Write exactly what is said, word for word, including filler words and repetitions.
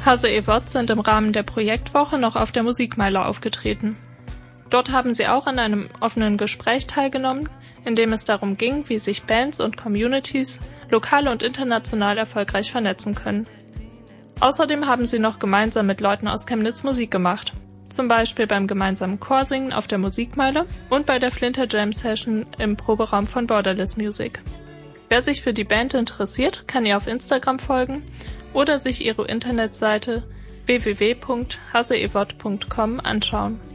Hase Evott sind im Rahmen der Projektwoche noch auf der Musikmeile aufgetreten. Dort haben sie auch an einem offenen Gespräch teilgenommen, in dem es darum ging, wie sich Bands und Communities lokal und international erfolgreich vernetzen können. Außerdem haben sie noch gemeinsam mit Leuten aus Chemnitz Musik gemacht, zum Beispiel beim gemeinsamen Chorsingen auf der Musikmeile und bei der Flinter Jam Session im Proberaum von Borderless Music. Wer sich für die Band interessiert, kann ihr auf Instagram folgen oder sich ihre Internetseite w w w punkt haseevott punkt com anschauen.